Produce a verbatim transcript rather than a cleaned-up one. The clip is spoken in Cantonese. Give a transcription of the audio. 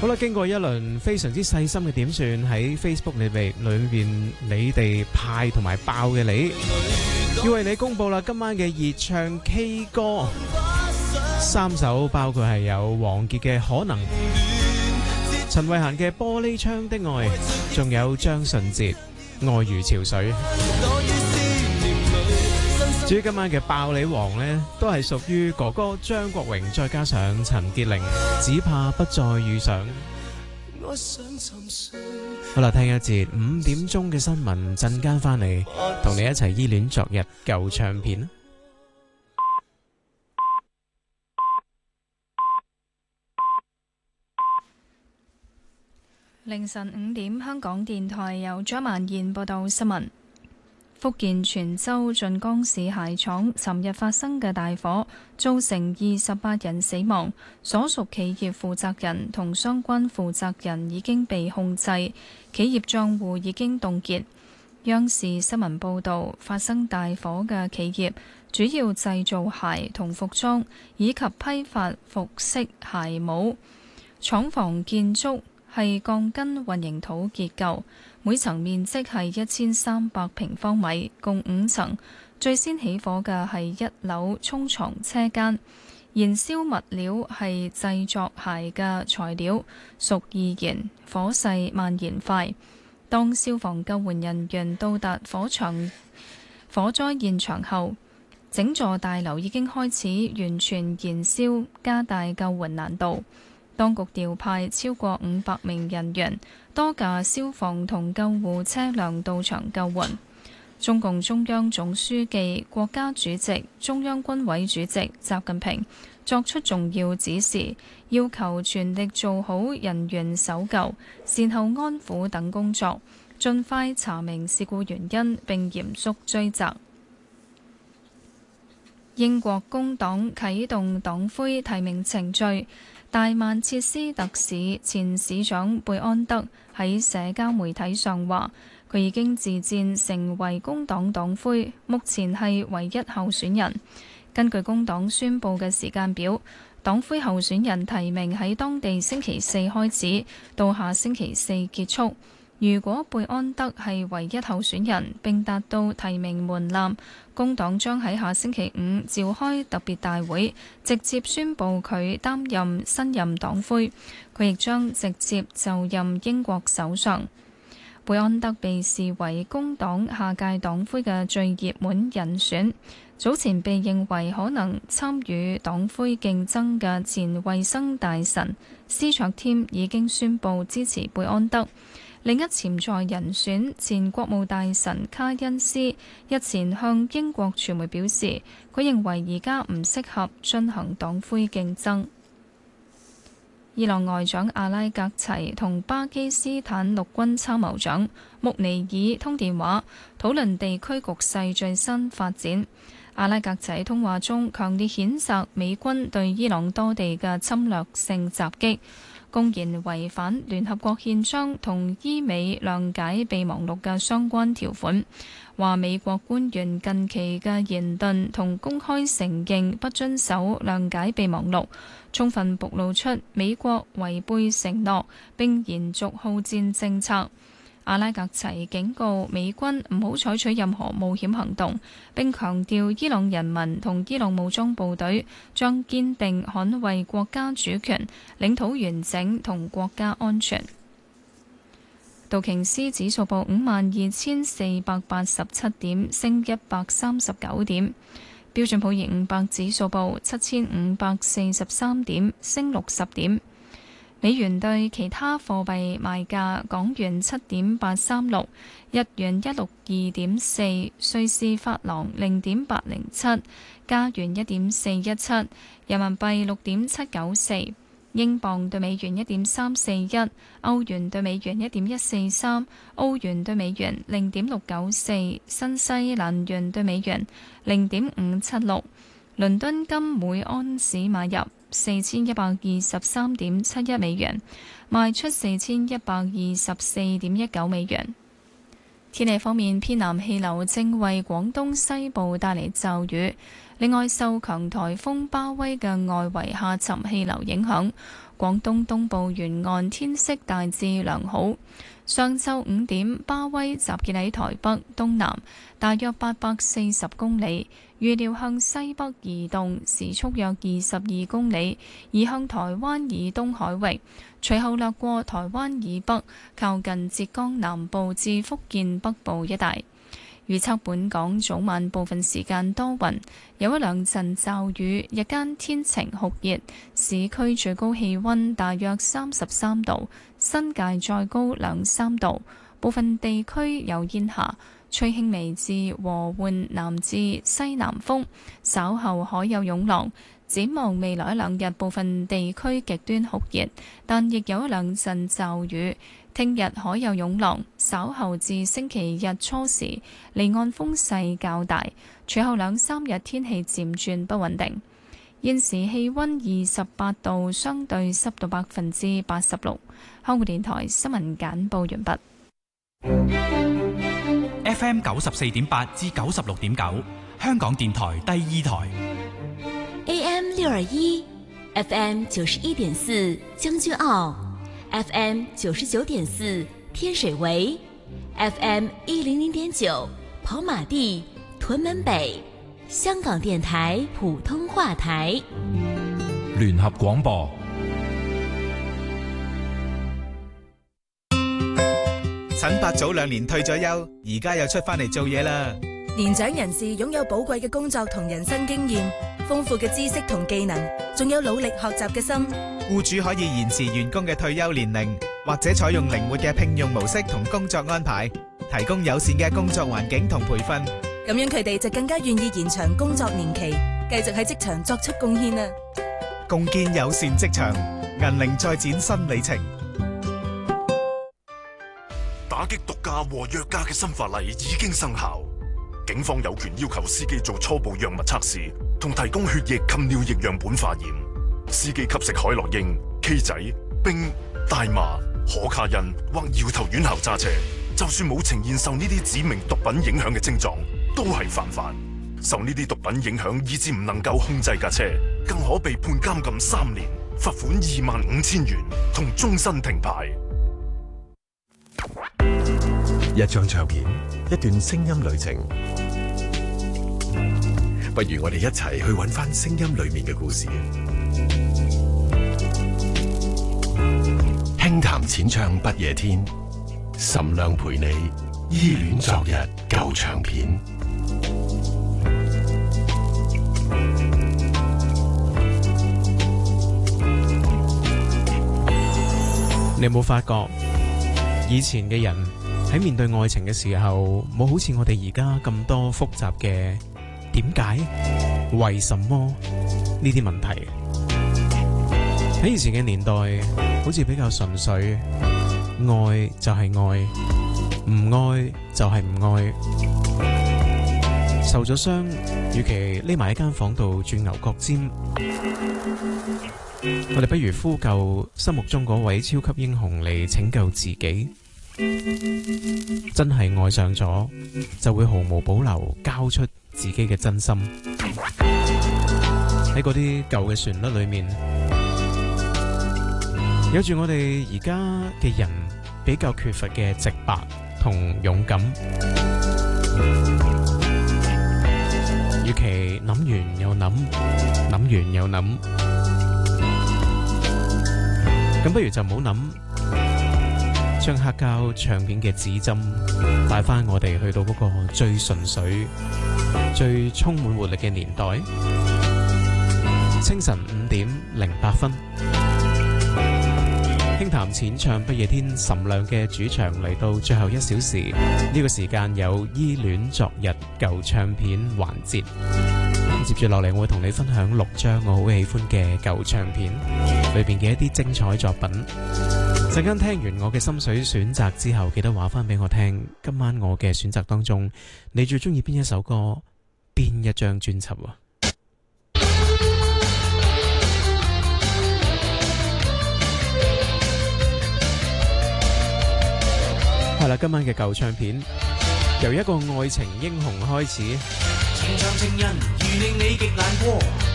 好啦，經過一輪非常之細心嘅點算，喺 Facebook 裏邊裏邊你哋派同埋爆嘅你，要為你公佈啦今晚嘅熱唱 K 歌三首，包括係有王傑嘅可能、陳慧嫻嘅玻璃窗的愛，仲有張信哲愛如潮水。至於今晚嘅爆你王呢，都係屬於哥哥張國榮，再加上陳潔靈，只怕不再遇上。好啦，聽一節五點鐘嘅新聞，陣間翻嚟同你一齊依戀昨日舊唱片。 凌晨五點，香港電台由張曼燕報道新聞。福建泉州晉江市鞋廠尋日發生嘅大火，造成二十八人死亡，所屬企業負責人同相關負責人已經被控制，企業賬戶已經凍結。央視新聞報導，發生大火嘅企業主要製造鞋同服裝，以及批發服飾鞋帽。廠房建築係鋼筋混凝土結構，每層面積係一千三百平方米，共五層。最先起火嘅係一樓沖床車間，燃燒物料係製作鞋嘅材料，屬易燃，火勢蔓延快。當消防救援人員到達火場火災現場後，整座大樓已經開始完全燃燒，加大救援難度。當局調派超過五百名人員，多架消防同救護車輛到場救援。中共中央總書記、國家主席、中央軍委主席習近平作出重要指示，要求全力做好人員搜救、善後安撫等工作，盡快查明事故原因並嚴肅追責。英國工黨啟動黨魁提名程序。大曼徹斯特市前市長貝安德喺社交媒體上話，佢已經自薦成為工黨黨魁，目前係唯一候選人。根據工黨宣布嘅時間表，黨魁候選人提名喺當地星期四開始，到下星期四結束。如果貝安德係唯一候選人並達到提名門檻，工黨將喺下星期五召開特別大會，直接宣布佢擔任新任黨魁。佢亦將直接就任英國首相。貝安德被視為工黨下屆黨魁嘅最熱門人選。早前被認為可能參與黨魁競爭嘅前衛生大臣斯卓添已經宣布支持貝安德。另一潛在人選前國務大臣卡恩斯日前向英國傳媒表示，佢認為而家唔適合進行黨魁競爭。伊朗外長阿拉格齊同巴基斯坦陸軍參謀長穆尼爾通電話，討論地區局勢最新發展。阿拉格齊通話中強烈譴責美軍對伊朗多地嘅侵略性襲擊，公然違反聯合國憲章同伊美諒解備忘錄嘅相關條款，話美國官員近期嘅言論同公開承認不遵守諒解備忘錄，充分暴露出美國違背承諾並延續好戰政策。阿拉格齊警告美軍唔好採取任何冒險行動，並強調伊朗人民同伊朗武裝部隊將堅定捍衛國家主權、領土完整同國家安全。道瓊斯指數報五萬二千四百八十七點，升一百三十九點。標準普爾五百指數報七千五百四十三點，升六十點。美元對其他貨幣賣價：港元七點八三六，日元一六二點四，瑞士法郎零點八零七，加元一點四一七，人民幣六點七九四，英鎊對美元一點三四一，歐元對美元一點一四三，澳元對美元零點六九四，新西蘭元對美元零點五七六。倫敦金每安士買入四千一百二十三點七一美元，賣出四千一百二十四點一九美元。天氣方面，偏南氣流正為廣東西部帶嚟驟雨。 另外，受強颱風巴威嘅外圍下沉氣流影響，廣東東部沿岸天色大致良好。上晝五點，巴威集結喺台北東南，大約八百四十公里，預料向西北移動，時速約二十二公里，移向台灣以東海域，隨後掠過台灣以北，靠近浙江南部至福建北部一帶。預測本港早晚部分時間多雲，有一兩陣驟雨，日間天晴酷熱，市區最高氣溫大約三十三度，新界再高兩三度，部分地區有煙霞，吹輕微至和緩南至西南風，稍後海有湧浪。展望未來一兩日，部分地區極端酷熱，但亦有一兩陣驟雨。聽日海有湧浪，稍後至星期日初時離岸風勢較大，隨後兩三日天氣漸轉不穩定。現時氣溫二十八度，相對濕度百分之八十六。香港電台新聞簡報完畢。 F M 九十四點八至九十六點九，香港電台第二台。 A M 六二一 ，F M 九十一點四，將軍澳。F M 九十九點四天水圍 ，F M 一零零點九跑馬地、屯門北，香港電台普通話台。 聯合廣播。 陳伯早兩年退咗休，而家又出翻嚟做嘢啦。 年長人士擁有寶貴嘅工作同人生經驗，豐富嘅知識同技能，仲有努力學習嘅心。 僱主可以延遲員工嘅退休年齡，或者採用靈活嘅聘用模式同工作安排，提供友善嘅工作環境同培訓。 咁樣佢哋就更加願意延長工作年期，繼續喺職場作出貢獻啦。 共建友善職場，銀齡再展新里程。 打擊毒駕和藥駕嘅新法例已經生效，警方有權要求司機做初步藥物測試，同提供血液及尿液樣本化驗。司機吸食海洛因、K 仔、冰、大麻、可卡因或搖頭丸後揸車，就算冇呈現受呢啲指明毒品影響嘅症狀，都係犯法。受呢啲毒品影響以致唔能夠控制架車，更可被判監禁三年、罰款二萬五千元同終身停牌。 一張唱片，一段聲音旅程。不如我哋一齊去揾翻聲音裏面嘅故事。輕談淺唱不夜天，岑亮陪你依戀昨日舊唱片。 你有冇發覺以前嘅人喺面對愛情嘅時候，冇好似我哋而家咁多複雜嘅點解、為什麼呢啲問題？喺以前嘅年代，好似比較純粹，愛就係愛，唔愛就係唔愛。受咗傷，與其匿埋喺間房度轉牛角尖，我哋不如呼救心目中嗰位超級英雄嚟拯救自己。真係愛上咗，就會毫無保留交出自己嘅真心。喺嗰啲舊嘅旋律裏面，有住我哋而家嘅人比較缺乏嘅直白同勇敢。與其諗完又諗，諗完又諗，咁不如就唔好諗。將黑膠唱片嘅指針帶翻我哋去到嗰個最純粹、最充滿活力嘅年代。清晨五點零八分，輕談淺唱不夜天，岑亮嘅主場嚟到最後一小時。呢、這個時間有依戀昨日舊唱片環節。接住落嚟，我會同你分享六張我好喜歡嘅舊唱片裏邊嘅一啲精彩作品。陣間聽完我嘅心水選擇之後，記得話翻俾我聽，今晚我嘅選擇當中，你最中意邊一首歌，邊一張專輯啊？係啦，今晚嘅舊唱片由一個愛情英雄開始。 情長情人如令你極難過。